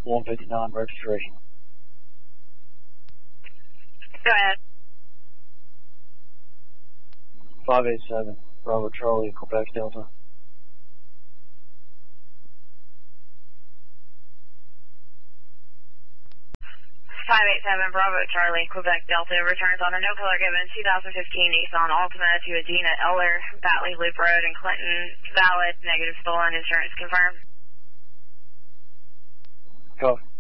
159 registration. Go ahead. 587, Bravo Charlie, Quebec Delta. 587 Bravo Charlie, Quebec Delta, returns on a no color given 2015 Nissan Altima to Adina Eller, Batley Loop Road in Clinton. Valid, negative stolen, insurance confirmed. Copy.